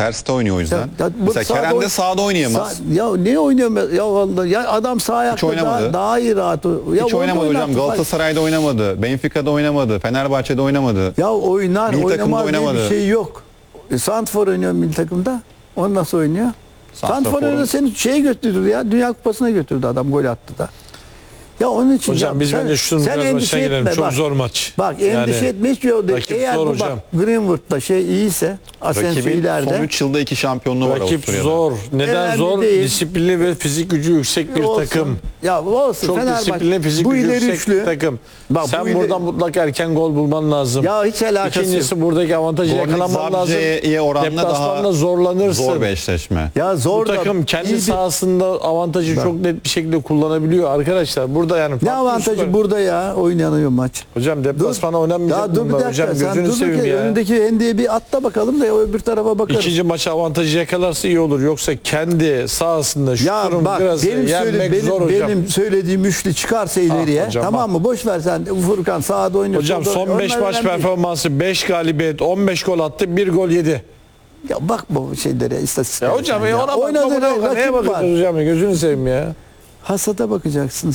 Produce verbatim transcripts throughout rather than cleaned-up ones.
Terste oynuyor o yüzden. Ya- ya bu Mesela sağda Kerem de oyn- sağda oynayamaz. Sağ- ya ne oynuyor be- ya vallahi ya adam sağ ayakta oynamadı. daha, daha iyi rahat. Ya Hiç orada oynamadı hocam. oynattı. Galatasaray'da oynamadı. Benfica'da oynamadı. Fenerbahçe'de oynamadı. Ya oynar Milli takımda oynamaz diye bir oynamadı. şey yok. E, Santfor oynuyor milli takımda. O nasıl oynuyor? Santrafor'un- Santfor oynuyor seni şeye götürdü ya. Dünya Kupası'na götürdü adam gol attı da. Ya onun için Hocam ya, biz sen- bence şunun sen biraz endişe başına girelim. etme, Çok bak. zor maç. Bak Yani endişe etme hiç yok değil. rakip Eğer zor bu hocam. bak Greenwood'da şey iyiyse Asensio Rakibin ileride. son üç yılda iki şampiyonluğu var Rakip Avusturya'da. zor. Neden Önemli zor? değil. Disiplinli ve fizik gücü yüksek bir Olsun. takım. Ya olsun Çok Fenerbahçe. disiplinli, fizik Bu gücü ileri yüksek üçlü. bir takım. Bak, bu Sen ileri- buradan mutlaka erken gol bulman lazım. Ya hiç alakası yok. İkincisi buradaki avantajı Bornik yakalaman lazım. Zabze'ye oranla Deplasmanda daha zorlanırsın. zor bir eşleşme. Ya zor Bu da takım iyi kendi bir- sahasında avantajı Bak. çok net bir şekilde kullanabiliyor arkadaşlar. Burada yani Ne farklı avantajı üstler- burada ya oynanıyor maç. Hocam deplasmana oynanmayacak Ya dur bir bunlar. dakika Hocam sen gözünü dur seveyim bir ya. önündeki Hendi'ye bir atla bakalım da ya öbür tarafa bakarız. İkinci maça avantajı yakalarsa iyi olur. Yoksa kendi sahasında şu Ya durum bak biraz benim, söyle, yenmek benim, zor hocam. benim söylediğim üçlü çıkarsa ileriye hocam, tamam mı? Boş ver sen Furkan sağda oynuyor. Hocam solda son oynuyor. beş Onlar maç önemli değil. performansı beş galibiyet on beş gol attı bir gol yedi. Ya bak bu şeylere istatistiklere. Ya hocam sen ya ona bak Oynadığı buna bak. rakip Neye var. bakıyorsunuz hocam ya? Gözünü seveyim ya. Hasata bakacaksın.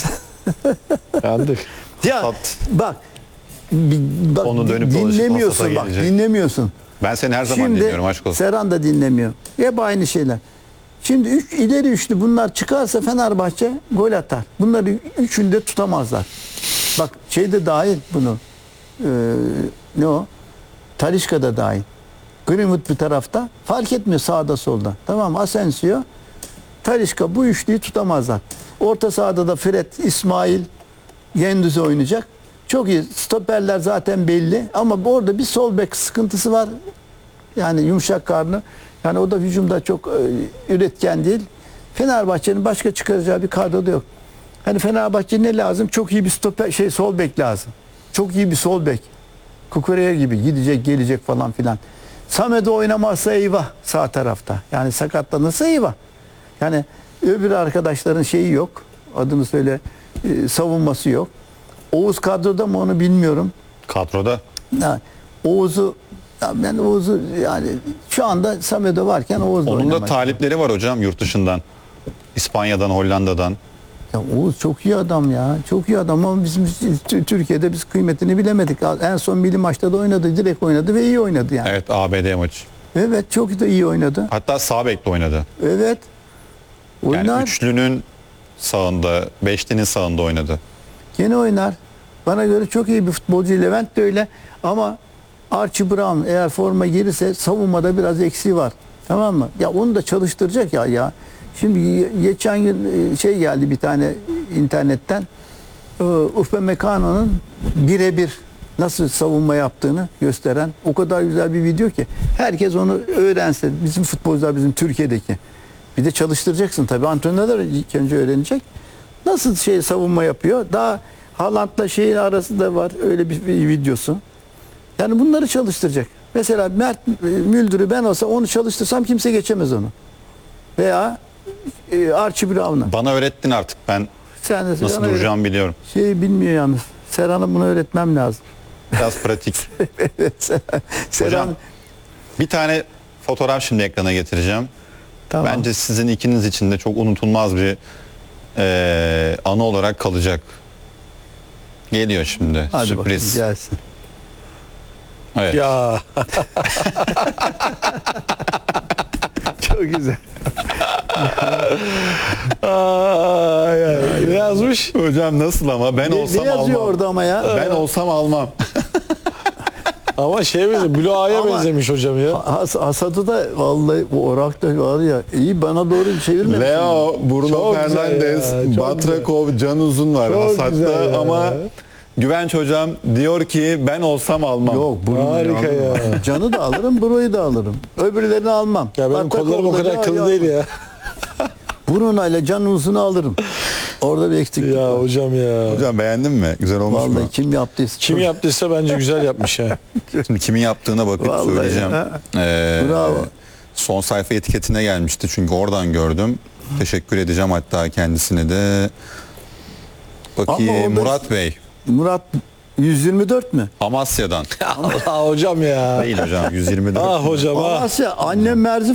Yandık. ya Hasat. bak bir- bak Onu dönüp dolaşıp dinlemiyorsun hasata bak gelecek. dinlemiyorsun. Ben seni her zaman Şimdi dinliyorum aşk olsun. Serhan da dinlemiyor. Hep aynı şeyler. Şimdi üç ileri üçlü bunlar çıkarsa Fenerbahçe gol atar. Bunları üçünü de tutamazlar. Bak şey de dahil bunu. Ee, ne o? Talisca da dahil. Greenwood bir tarafta. Fark etmiyor sağda solda. Tamam mı? Asensio, Talisca bu üçlüyü tutamazlar. Orta sahada da Fred, İsmail, Gündüz oynayacak. Çok iyi. Stoperler zaten belli. Ama orada bir sol bek sıkıntısı var. Yani yumuşak karnı. Yani o da hücumda çok e, üretken değil. Fenerbahçe'nin başka çıkaracağı bir kadro da yok. Hani Fenerbahçe ne lazım? Çok iyi bir stoper şey sol bek lazım. Çok iyi bir sol bek. Kukureya gibi gidecek, gelecek falan filan. Samet'e oynamazsa eyvah sağ tarafta. Yani sakatlanırsa eyvah. Yani öbür arkadaşların şeyi yok. Adını söyle. e, savunması yok. Oğuz kadroda mı onu bilmiyorum. Kadroda. Ya, Oğuz'u ya ben Oğuz'u yani şu anda Samet'e varken Oğuz'la Onun da oynamak. talipleri var hocam yurt dışından. İspanya'dan, Hollanda'dan. Ya Oğuz çok iyi adam ya. Çok iyi adam ama bizim T- Türkiye'de biz kıymetini bilemedik. En son milli maçta da oynadı. Direkt oynadı ve iyi oynadı yani. Evet, Evet, A B D maçı. çok da iyi oynadı. Hatta sağ bekle oynadı. Evet. Yani Oynar. üçlünün sağında, beşlinin sağında oynadı. Gene oynar. Bana göre çok iyi bir futbolcu. Levent de öyle. Ama Archie Brown eğer forma girirse savunmada biraz eksiği var. Tamam mı? Ya onu da çalıştıracak ya ya. Şimdi ge- geçen gün e, şey geldi bir tane internetten. E, Upamecano'nun birebir nasıl savunma yaptığını gösteren o kadar güzel bir video ki herkes onu öğrense bizim futbolcular bizim Türkiye'deki. Bir de çalıştıracaksın tabii. Antrenörler ilk önce öğrenecek. Nasıl şey savunma yapıyor? Daha Haaland'la şeyin arasında var öyle bir, bir videosu. Yani bunları çalıştıracak. Mesela Mert e, Müldür'ü ben olsa onu çalıştırsam kimse geçemez onu. Veya e, Archie Brown'a. Bana öğrettin artık. Ben Sen de nasıl Serhan'a duracağımı biliyorum. öğret- Şey bilmiyor yalnız. Serhan'a bunu öğretmem lazım. Biraz pratik. Evet. Serhan. Hocam bir tane fotoğraf şimdi ekrana getireceğim. Tamam. Bence sizin ikiniz için de çok unutulmaz bir eee anı olarak kalacak. Geliyor şimdi. Hadi Sürpriz. bakalım, gelsin. Evet. Ya Çok güzel. ay, ay. Ne yazmış? Hocam nasıl ama ben Ne, olsam ne yazıyor almam. orada ama ya? Ben olsam almam. Ama şeye benziyor. Bloğa'ya Ama- benzemiş hocam ya. Has, Hasad'ı da vallahi bu Orak'ta var ya iyi bana doğru çevirmemiş. Leo, Bruno Çok güzel Fernandes, ya, çok Batrakov, Can Uzun var Çok Hasad'da güzel ya. ama Güvenç hocam diyor ki ben olsam almam. Yok Bruno'yu Harika alırım. ya. Can'ı da alırım, Bruno'yu da alırım. Öbürlerini almam. Ya benim Hatta kollarım o kolları- kadar kıllı değil ya. Bruno ile Can Uzun'u alırım. Orada bir eksiklik Ya var. hocam ya. Hocam beğendin mi? Güzel olmuş Vallahi mu? kim yaptıysa. Kim yaptıysa bence güzel yapmış ha. Şimdi kimin yaptığına bakıp Vallahi söyleyeceğim. ha. Ee, Bravo. Son sayfa etiketine gelmişti çünkü oradan gördüm. Teşekkür edeceğim hatta kendisine de. Ama Bakayım orada- Murat Bey Murat yüz yirmi dört mü? Amasya'dan. Allah hocam ya. Değil hocam yüz yirmi dört. Ah hocam ah. Amasya annem Merzi